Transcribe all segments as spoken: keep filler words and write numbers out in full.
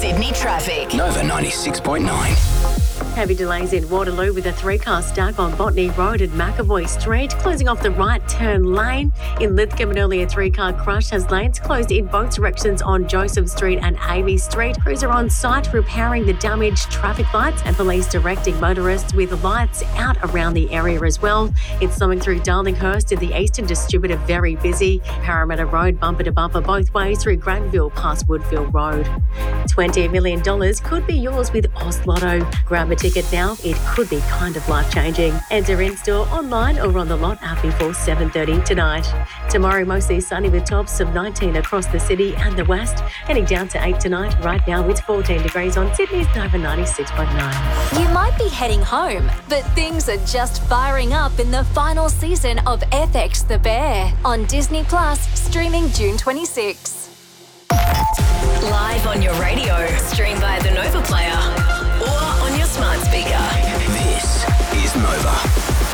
Sydney traffic. Nova ninety-six point nine. Heavy delays in Waterloo with a three-car stack on Botany Road at McAvoy Street, closing off the right turn lane. In Lithgow, an earlier three-car crush has lanes closed in both directions on Joseph Street and Amy Street. Crews are on site repairing the damaged traffic lights and police directing motorists with lights out around the area as well. It's coming through Darlinghurst to the Eastern Distributor very busy. Parramatta Road bumper to bumper both ways through Granville past Woodfield Road. twenty million dollars could be yours with Oz Lotto. Grab a ticket now, it could be kind of life-changing. Enter in-store, online or on the lot app before seven thirty tonight. Tomorrow, mostly sunny with tops of nineteen across the city and the west. Heading down to eight tonight. Right now, it's fourteen degrees on Sydney's Nova ninety-six point nine. You might be heading home, but things are just firing up in the final season of F X The Bear on Disney Plus, streaming June twenty-sixth. Live on your radio, stream via the Nova Player or on your smart speaker. This is Nova.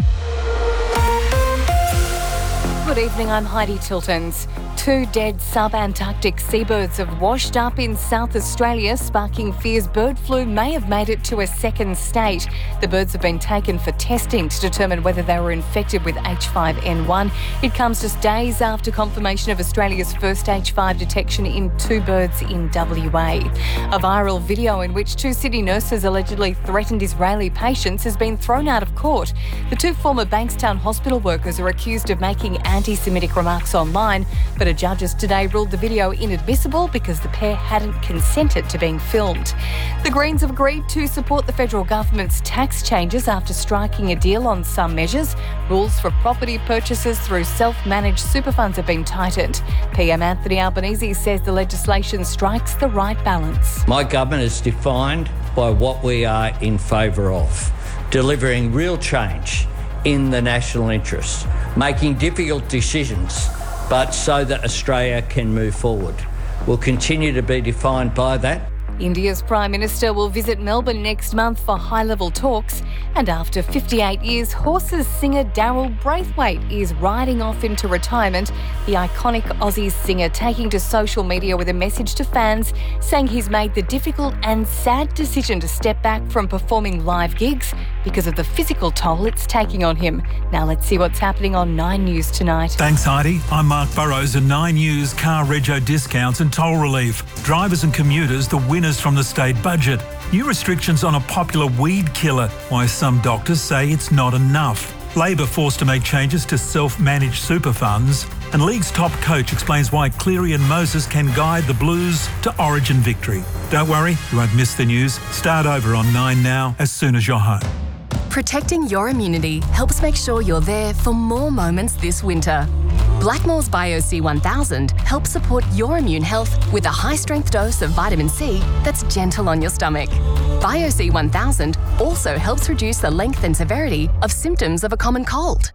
Good evening, I'm Heidi Tiltons. Two dead sub-Antarctic seabirds have washed up in South Australia, sparking fears bird flu may have made it to a second state. The birds have been taken for testing to determine whether they were infected with H five N one. It comes just days after confirmation of Australia's first H five detection in two birds in W A. A viral video in which two city nurses allegedly threatened Israeli patients has been thrown out of court. The two former Bankstown hospital workers are accused of making anti-Semitic remarks online, but a judge has today ruled the video inadmissible because the pair hadn't consented to being filmed. The Greens have agreed to support the federal government's tax changes after striking a deal on some measures. Rules for property purchases through self-managed super funds have been tightened. P M Anthony Albanese says the legislation strikes the right balance. My government is defined by what we are in favour of, delivering real change in the national interest, making difficult decisions, but so that Australia can move forward. We'll continue to be defined by that. India's Prime Minister will visit Melbourne next month for high-level talks. And after fifty-eight years, Horses singer Daryl Braithwaite is riding off into retirement. The iconic Aussie singer taking to social media with a message to fans saying he's made the difficult and sad decision to step back from performing live gigs because of the physical toll it's taking on him. Now let's see what's happening on Nine News tonight. Thanks, Heidi. I'm Mark Burrows, and Nine News car rego discounts and toll relief. Drivers and commuters, the winners from the state budget. New restrictions on a popular weed killer, why some doctors say it's not enough. Labor forced to make changes to self-managed super funds. And League's top coach explains why Cleary and Moses can guide the Blues to Origin victory. Don't worry, you won't miss the news. Start over on Nine now as soon as you're home. Protecting your immunity helps make sure you're there for more moments this winter. Blackmores Bio C one thousand helps support your immune health with a high-strength dose of vitamin C that's gentle on your stomach. Bio C one thousand also helps reduce the length and severity of symptoms of a common cold.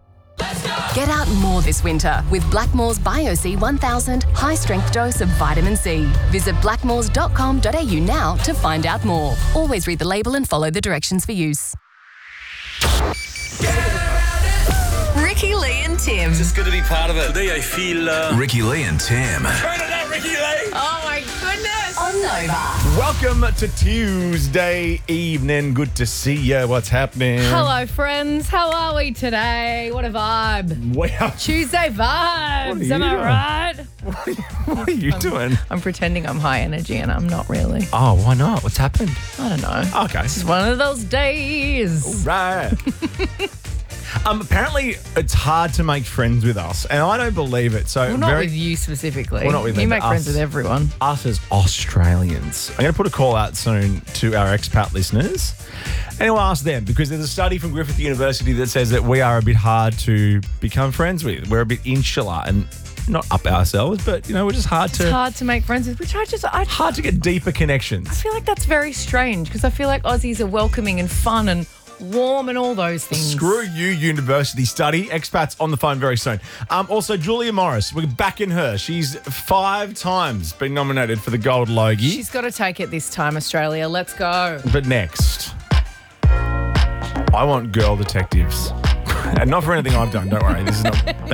Get out more this winter with Blackmores Bio C one thousand high-strength dose of vitamin C. Visit blackmores dot com dot a u now to find out more. Always read the label and follow the directions for use. Ricky Lee and Tim. It's good to be part of it. Today I feel... Uh... Ricky Lee and Tim. Turn it up, Ricky Lee! Oh my goodness! On Nova. Welcome to Tuesday evening. Good to see you. What's happening? Hello, friends. How are we today? What a vibe. Wow. Tuesday vibes. Am I doing? right? What are you, what are you I'm, doing? I'm pretending I'm high energy and I'm not really. Oh, why not? What's happened? I don't know. Okay. It's one of those days. Right. Um, apparently, it's hard to make friends with us, and I don't believe it. So, Well, not very, with you specifically. Well, not with you me, make but friends us. with everyone. us as Australians. I'm going to put a call out soon to our expat listeners, and we'll ask them, because there's a study from Griffith University that says that we are a bit hard to become friends with. We're a bit insular and not up ourselves, but, you know, we're just hard to... It's hard to make friends with, which I just... I, hard to get deeper I connections. feel like that's very strange because I feel like Aussies are welcoming and fun and warm and all those things. Screw you, university study. Expats on the phone very soon. Um, also, Julia Morris, we're back in her. She's five times been nominated for the Gold Logie. She's got to take it this time, Australia. Let's go. But next, I want girl detectives. And not for anything I've done, don't worry. This is not bad.